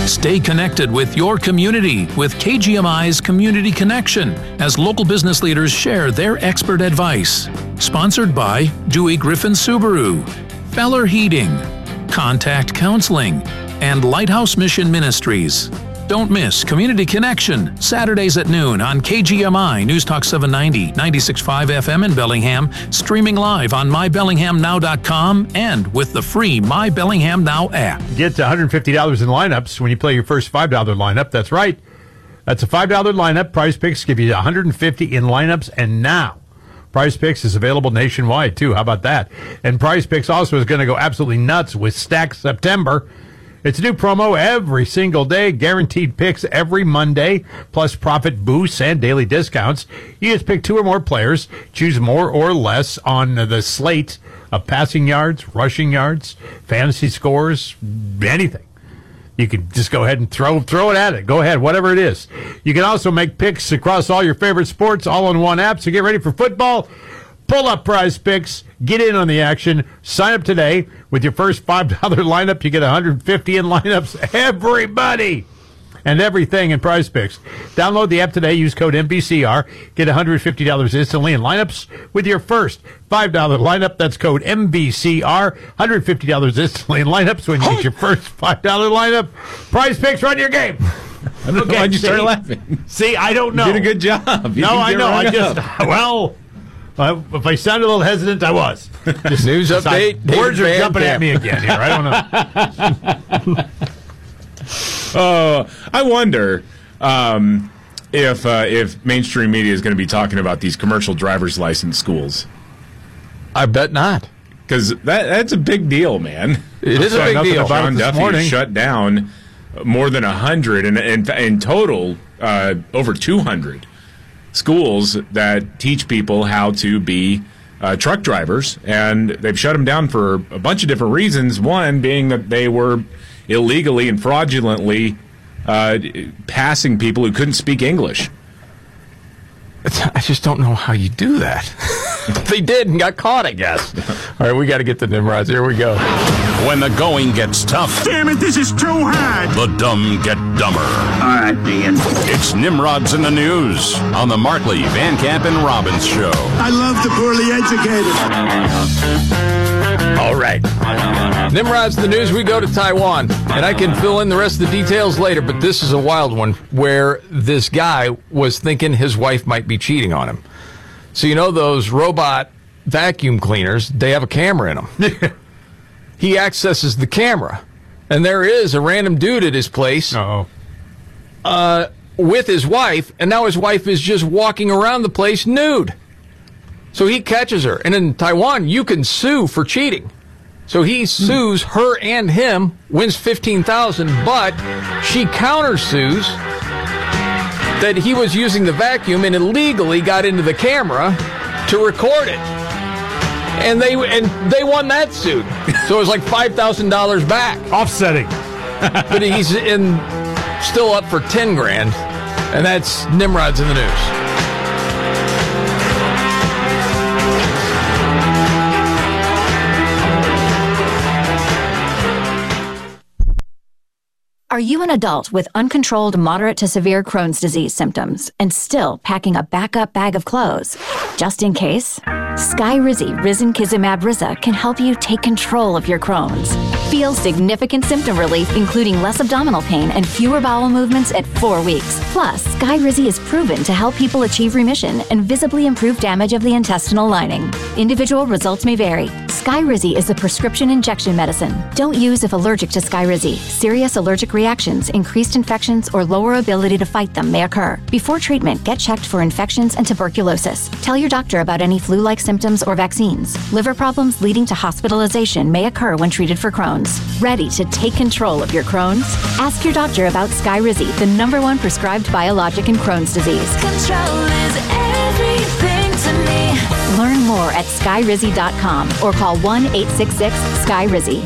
Stay connected with your community with KGMI's Community Connection as local business leaders share their expert advice. Sponsored by Dewey Griffin Subaru, Feller Heating, Contact Counseling, and Lighthouse Mission Ministries. Don't miss Community Connection, Saturdays at noon on KGMI News Talk 790, 96.5 FM in Bellingham, streaming live on mybellinghamnow.com and with the free My Bellingham Now app. Get $150 in lineups when you play your first $5 lineup. That's right. That's a $5 lineup. Prize Picks give you $150 in lineups, and now Prize Picks is available nationwide, too. How about that? And Prize Picks also is going to go absolutely nuts with Stack September. It's a new promo every single day, guaranteed picks every Monday, plus profit boosts and daily discounts. You just pick 2 or more players, choose more or less on the slate of passing yards, rushing yards, fantasy scores, anything. You can just go ahead and throw it at it. Go ahead, whatever it is. You can also make picks across all your favorite sports all in one app, so get ready for football. Pull up Prize Picks, get in on the action, sign up today. With your first $5 lineup, you get $150 in lineups. Everybody and everything in Prize Picks. Download the app today, use code MBCR, get $150 instantly in lineups with your first $5 lineup. That's code MBCR, $150 instantly in lineups when you get your first $5 lineup. Prize Picks, run your game. I don't know why'd you start laughing. See, I don't know. You did a good job. I know. If I sounded a little hesitant, I was. Just news update. Words are jumping at me again here. I don't know. I wonder if mainstream media is going to be talking about these commercial driver's license schools. I bet not. Because that's a big deal, man. It is a big deal. Sean Duffy shut down more than 100, and in total, over 200 schools that teach people how to be truck drivers, and they've shut them down for a bunch of different reasons. One being that they were illegally and fraudulently passing people who couldn't speak English. I just don't know how you do that. They did and got caught, I guess. All right, we got to get the Nimrods. Here we go. When the going gets tough. Damn it, this is too hard. The dumb get dumber. All right, Dean. It's Nimrods in the News on the Markley, Van Camp, and Robbins Show. I love the poorly educated. All right. Nimrod's the news. We go to Taiwan, and I can fill in the rest of the details later, but this is a wild one where this guy was thinking his wife might be cheating on him. So you know those robot vacuum cleaners, they have a camera in them. He accesses the camera, and there is a random dude at his place with his wife, and now his wife is just walking around the place nude. So he catches her, and in Taiwan, you can sue for cheating. So he sues her and him, wins $15,000, but she countersues that he was using the vacuum and illegally got into the camera to record it. And they won that suit. So it was like $5,000 back. Offsetting. But he's still up for $10,000, and that's Nimrod's in the news. Are you an adult with uncontrolled moderate to severe Crohn's disease symptoms and still packing a backup bag of clothes? Just in case, Skyrizi Risankizumab Riza can help you take control of your Crohn's. Feel significant symptom relief, including less abdominal pain and fewer bowel movements at 4 weeks. Plus, Skyrizi is proven to help people achieve remission and visibly improve damage of the intestinal lining. Individual results may vary. Skyrizi is a prescription injection medicine. Don't use if allergic to Skyrizi. Serious allergic reactions, increased infections, or lower ability to fight them may occur. Before treatment, get checked for infections and tuberculosis. Tell your doctor about any flu-like symptoms or vaccines. Liver problems leading to hospitalization may occur when treated for Crohn's. Ready to take control of your Crohn's? Ask your doctor about Skyrizi, the #1 prescribed biologic in Crohn's disease. Control is everything to me. Learn more at skyrizi.com or call 1-866-SKYRIZI.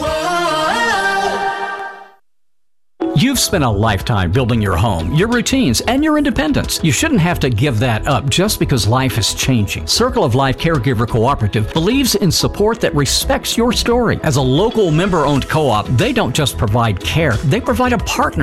You've spent a lifetime building your home, your routines, and your independence. You shouldn't have to give that up just because life is changing. Circle of Life Caregiver Cooperative believes in support that respects your story. As a local member-owned co-op, they don't just provide care, they provide a partner